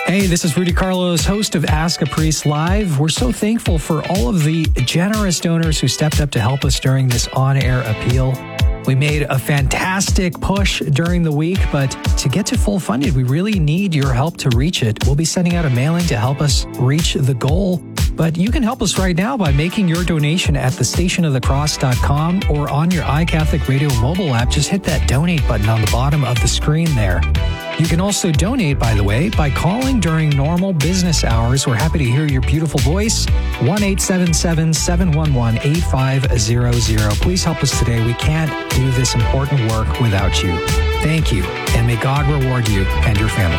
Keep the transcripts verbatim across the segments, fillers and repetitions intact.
Hey, this is Rudy Carlos, host of Ask a Priest Live. We're so thankful for all of the generous donors who stepped up to help us during this on-air appeal. We made a fantastic push during the week, but to get to full funded, we really need your help to reach it. We'll be sending out a mailing to help us reach the goal. But you can help us right now by making your donation at the station of the cross dot com or on your iCatholic Radio mobile app. Just hit that donate button on the bottom of the screen there. You can also donate, by the way, by calling during normal business hours. We're happy to hear your beautiful voice. one eight seven seven, seven one one, eight five zero zero. Please help us today. We can't do this important work without you. Thank you, and may God reward you and your family.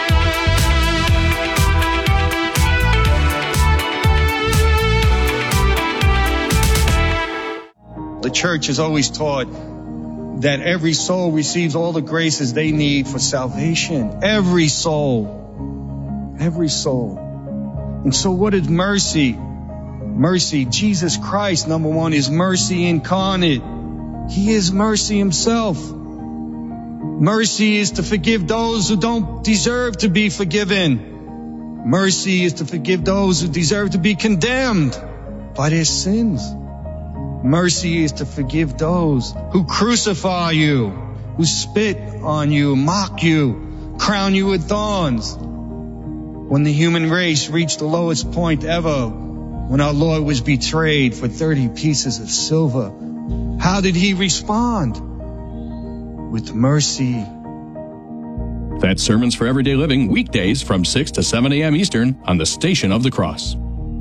The church has always taught that every soul receives all the graces they need for salvation. Every soul. Every soul. And so what is mercy? Mercy, Jesus Christ, number one, is mercy incarnate. He is mercy himself. Mercy is to forgive those who don't deserve to be forgiven. Mercy is to forgive those who deserve to be condemned by their sins. Mercy is to forgive those who crucify you, who spit on you, mock you, crown you with thorns. When the human race reached the lowest point ever, when our Lord was betrayed for thirty pieces of silver, how did he respond? With mercy. That's Sermons for Everyday Living, weekdays from six to seven a.m. Eastern on the Station of the Cross.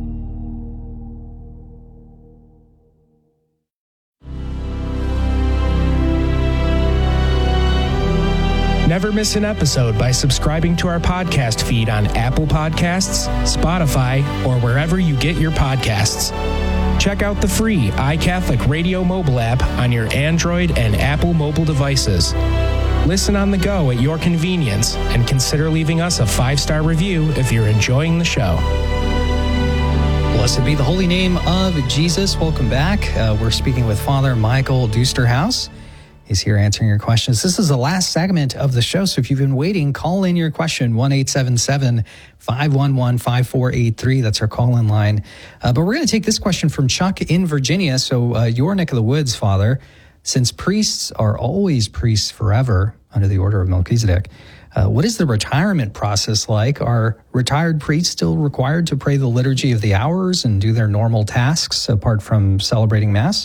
Never miss an episode by subscribing to our podcast feed on Apple Podcasts, Spotify, or wherever you get your podcasts. Check out the free iCatholic Radio mobile app on your Android and Apple mobile devices. Listen on the go at your convenience and consider leaving us a five-star review if you're enjoying the show. Blessed be the holy name of Jesus. Welcome back. Uh, we're speaking with Father Michael Dusterhouse. He's here answering your questions. This is the last segment of the show, so if you've been waiting, call in your question, one eight seven seven, five one one, five four eight three. That's our call-in line. Uh, but we're going to take this question from Chuck in Virginia. So uh, your neck of the woods, Father, since priests are always priests forever under the order of Melchizedek, uh, what is the retirement process like? Are retired priests still required to pray the Liturgy of the Hours and do their normal tasks apart from celebrating Mass?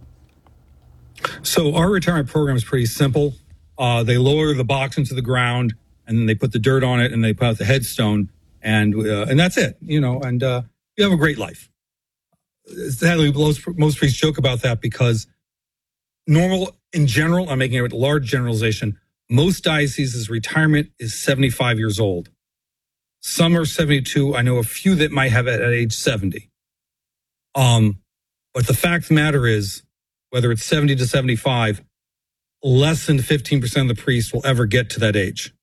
So our retirement program is pretty simple. Uh, they lower the box into the ground, and then they put the dirt on it, and they put out the headstone, and uh, and that's it. You know, and uh, you have a great life. Sadly, most, most priests joke about that because normal, in general, I'm making a large generalization, most dioceses' retirement is seventy-five years old. Some are seventy-two. I know a few that might have it at age seventy. Um, but the fact of the matter is, whether it's seventy to seventy-five, less than fifteen percent of the priests will ever get to that age.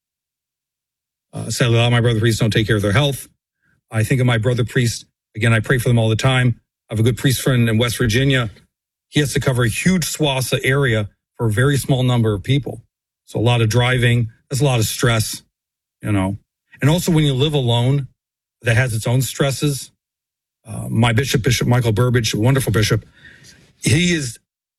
Uh, sadly, a lot of my brother priests don't take care of their health. I think of my brother priest, again, I pray for them all the time. I have a good priest friend in West Virginia. He has to cover a huge swath of area for a very small number of people. So a lot of driving, there's a lot of stress, you know. And also when you live alone, that has its own stresses. Uh, my bishop, Bishop Michael Burbidge, a wonderful bishop, he is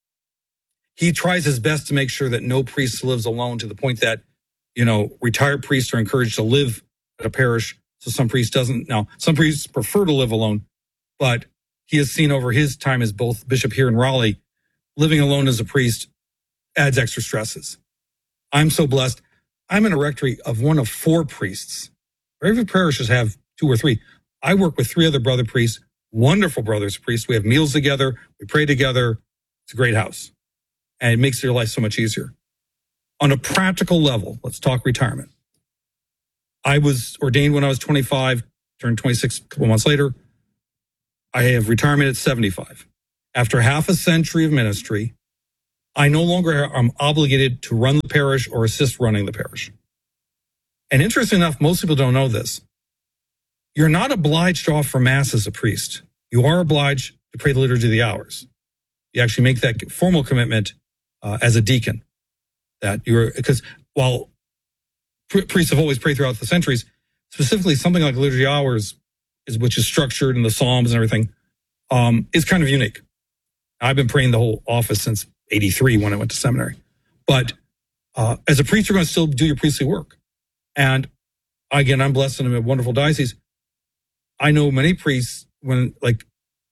He tries his best to make sure that no priest lives alone, to the point that, you know, retired priests are encouraged to live at a parish. So some priests doesn't. Now, some priests prefer to live alone, but he has seen over his time as both bishop here in Raleigh, living alone as a priest adds extra stresses. I'm so blessed. I'm in a rectory of one of four priests. Every parishes have two or three. I work with three other brother priests, wonderful brothers priests. We have meals together. We pray together. It's a great house. And it makes your life so much easier. On a practical level, let's talk retirement. I was ordained when I was twenty-five, turned twenty-six a couple months later. I have retirement at seventy-five. After half a century of ministry, I no longer am obligated to run the parish or assist running the parish. And interesting enough, most people don't know this. You're not obliged to offer Mass as a priest. You are obliged to pray the Liturgy of the Hours. You actually make that formal commitment uh, as a deacon. That you're, because while priests have always prayed throughout the centuries, specifically something like liturgy hours, is which is structured in the Psalms and everything, um, is kind of unique. I've been praying the whole office since eighty-three when I went to seminary. But uh, as a priest, you're going to still do your priestly work. And again, I'm blessed in a wonderful diocese. I know many priests when, like,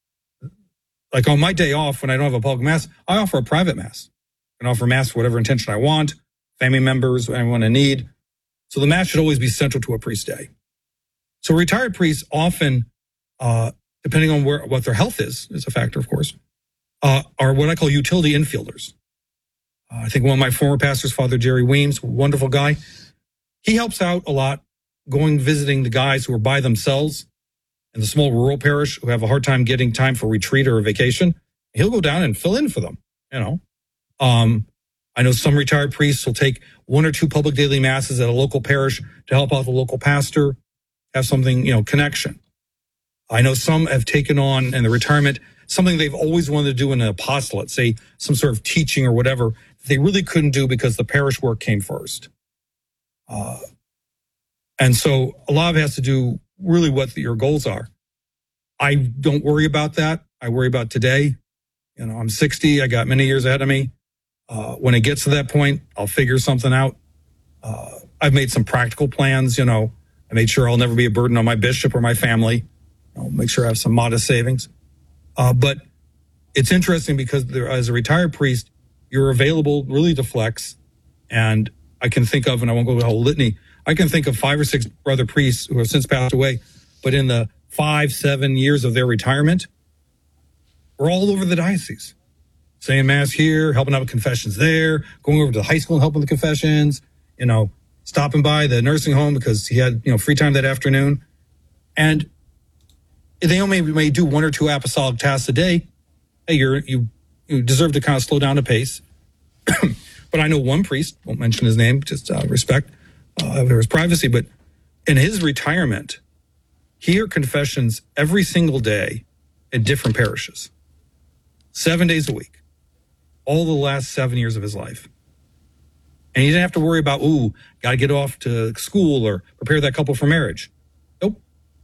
like on my day off, when I don't have a public mass, I offer a private mass. I can offer mass for whatever intention I want, family members, anyone in need. So the mass should always be central to a priest's day. So retired priests often, uh, depending on where what their health is, is a factor, of course, uh, are what I call utility infielders. Uh, I think one of my former pastors, Father Jerry Weems, wonderful guy, he helps out a lot going visiting the guys who are by themselves in the small rural parish who have a hard time getting time for retreat or a vacation. He'll go down and fill in for them, you know. Um, I know some retired priests will take one or two public daily masses at a local parish to help out the local pastor, have something, you know, connection. I know some have taken on in the retirement something they've always wanted to do in an apostolate, say some sort of teaching or whatever, they really couldn't do because the parish work came first. Uh, and so a lot of it has to do really what your goals are. I don't worry about that. I worry about today. You know, I'm sixty. I got many years ahead of me. Uh, when it gets to that point, I'll figure something out. Uh, I've made some practical plans. You know, I made sure I'll never be a burden on my bishop or my family. I'll make sure I have some modest savings. Uh, but it's interesting because there, as a retired priest, you're available really to flex. And I can think of, and I won't go to the whole litany, I can think of five or six brother priests who have since passed away, but in the five, seven years of their retirement, we're all over the diocese. Saying mass here, helping out with confessions there, going over to the high school and helping with the confessions, you know, stopping by the nursing home because he had, you know, free time that afternoon. And they only may do one or two apostolic tasks a day. Hey, you're, you, you deserve to kind of slow down the pace. But I know one priest, won't mention his name, just uh, respect, uh, there was privacy, but in his retirement, he heard confessions every single day in different parishes, seven days a week, all the last seven years of his life. And he didn't have to worry about, ooh, got to get off to school or prepare that couple for marriage. Nope.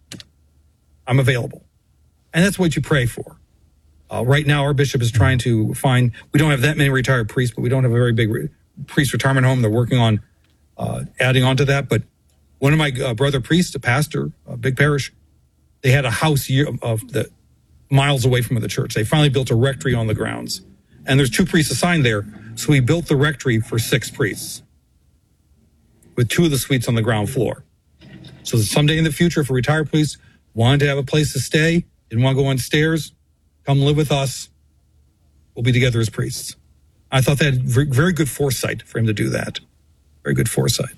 I'm available. And that's what you pray for. Uh, right now, our bishop is trying to find, we don't have that many retired priests, but we don't have a very big re- priest retirement home. They're working on uh, adding on to that. But one of my uh, brother priests, a pastor, a big parish, they had a house year of, of the miles away from the church. They finally built a rectory on the grounds. And there's two priests assigned there. So we built the rectory for six priests with two of the suites on the ground floor. So that someday in the future, if a retired priest wanted to have a place to stay, didn't want to go on stairs, come live with us, we'll be together as priests. I thought that had very good foresight for him to do that. Very good foresight.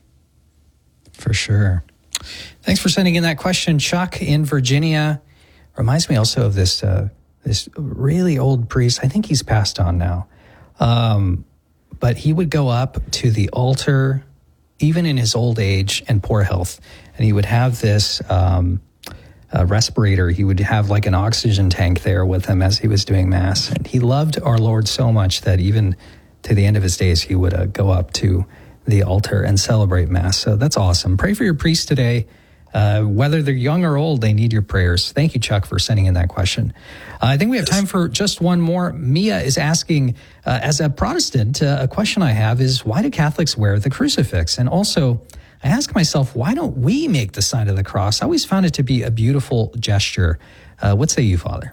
For sure. Thanks for sending in that question, Chuck in Virginia. Reminds me also of this uh, this really old priest. I think he's passed on now. Um, but he would go up to the altar, even in his old age and poor health, and he would have this um, uh, respirator. He would have like an oxygen tank there with him as he was doing Mass. And he loved our Lord so much that even to the end of his days, he would uh, go up to the altar and celebrate Mass. So that's awesome. Pray for your priests today. Uh, whether they're young or old, they need your prayers. Thank you, Chuck, for sending in that question. Uh, I think we have time for just one more. Mia is asking, uh, as a Protestant, uh, a question I have is, why do Catholics wear the crucifix? And also, I ask myself, why don't we make the sign of the cross? I always found it to be a beautiful gesture. Uh, what say you, Father?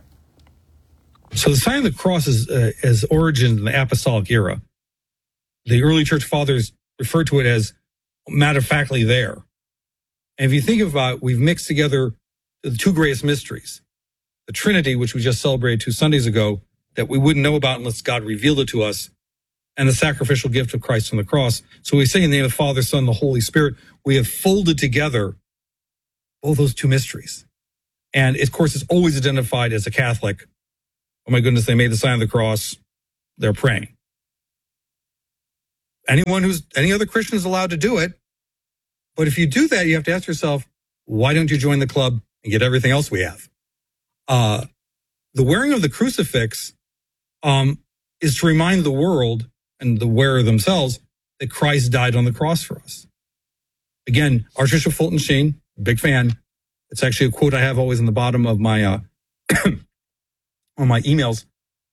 So the sign of the cross is, uh, is origin in the apostolic era. The early church fathers referred to it as matter-of-factly there. And if you think about it, we've mixed together the two greatest mysteries. The Trinity, which we just celebrated two Sundays ago, that we wouldn't know about unless God revealed it to us, and the sacrificial gift of Christ on the cross. So we say in the name of the Father, Son, and the Holy Spirit, we have folded together both those two mysteries. And of course, it's always identified as a Catholic. Oh my goodness, they made the sign of the cross. They're praying. Anyone who's, any other Christian is allowed to do it. But if you do that, you have to ask yourself, why don't you join the club and get everything else we have? Uh, the wearing of the crucifix um, is to remind the world and the wearer themselves that Christ died on the cross for us. Again, Archbishop Fulton Sheen, big fan. It's actually a quote I have always on the bottom of my uh, on my emails.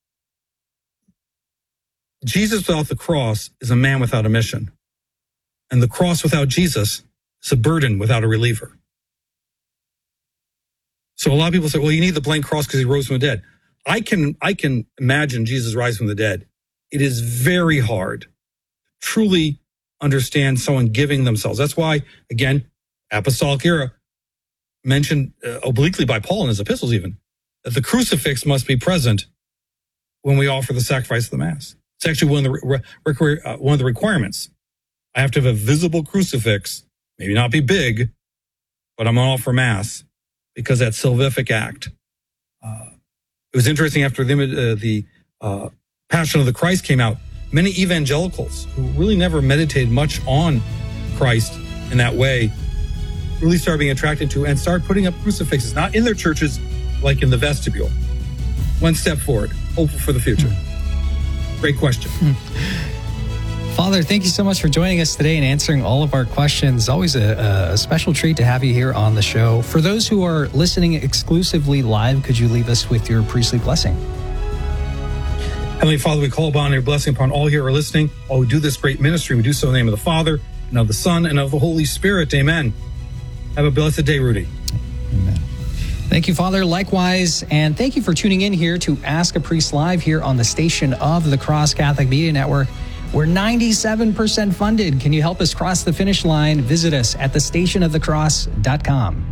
Jesus without the cross is a man without a mission. And the cross without Jesus is a burden without a reliever. So a lot of people say, well, you need the blank cross because he rose from the dead. I can, I can imagine Jesus rising from the dead. It is very hard to truly understand someone giving themselves. That's why, again, apostolic era, mentioned uh, obliquely by Paul in his epistles even, that the crucifix must be present when we offer the sacrifice of the Mass. It's actually one of the re- re- uh, one of the requirements. I have to have a visible crucifix, maybe not be big, but I'm going to offer Mass because that salvific act. Uh, it was interesting after the, uh, the uh, Passion of the Christ came out, many evangelicals who really never meditated much on Christ in that way really started being attracted to and started putting up crucifixes, not in their churches, like in the vestibule. One step forward, hopeful for the future. Great question. Father, thank you so much for joining us today and answering all of our questions. Always a, a special treat to have you here on the show. For those who are listening exclusively live, could you leave us with your priestly blessing? Heavenly Father, we call upon your blessing upon all here who are listening, all who do this great ministry. We do so in the name of the Father, and of the Son, and of the Holy Spirit. Amen. Have a blessed day, Rudy. Amen. Thank you, Father. Likewise, and thank you for tuning in here to Ask a Priest Live here on the station of the Cross Catholic Media Network. We're ninety-seven percent funded. Can you help us cross the finish line? Visit us at the station of the cross dot com.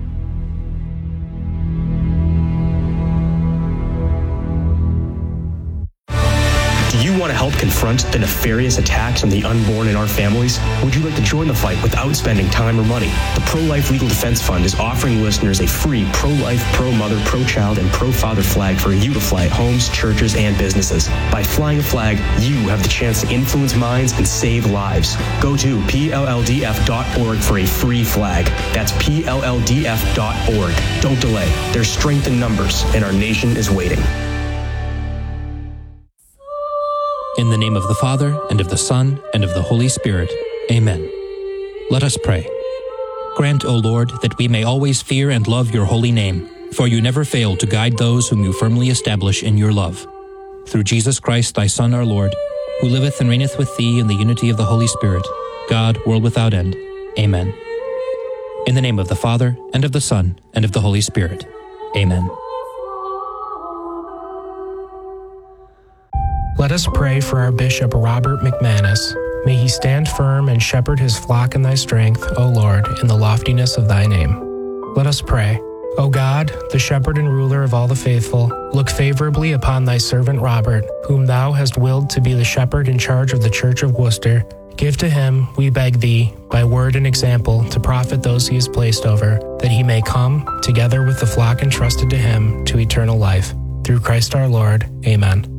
Do you want to help confront the nefarious attacks on the unborn in our families? Would you like to join the fight without spending time or money? The Pro-Life Legal Defense Fund is offering listeners a free pro-life, pro-mother, pro-child, and pro-father flag for you to fly at homes, churches, and businesses. By flying a flag, you have the chance to influence minds and save lives. Go to P L L D F dot org for a free flag. That's P L L D F dot org. Don't delay. There's strength in numbers, and our nation is waiting. In the name of the Father, and of the Son, and of the Holy Spirit. Amen. Let us pray. Grant, O Lord, that we may always fear and love your holy name, for you never fail to guide those whom you firmly establish in your love. Through Jesus Christ, thy Son, our Lord, who liveth and reigneth with thee in the unity of the Holy Spirit, God, world without end. Amen. In the name of the Father, and of the Son, and of the Holy Spirit. Amen. Let us pray for our Bishop Robert McManus. May he stand firm and shepherd his flock in thy strength, O Lord, in the loftiness of thy name. Let us pray. O God, the shepherd and ruler of all the faithful, look favorably upon thy servant Robert, whom thou hast willed to be the shepherd in charge of the Church of Worcester. Give to him, we beg thee, by word and example, to profit those he has placed over, that he may come, together with the flock entrusted to him, to eternal life. Through Christ our Lord. Amen.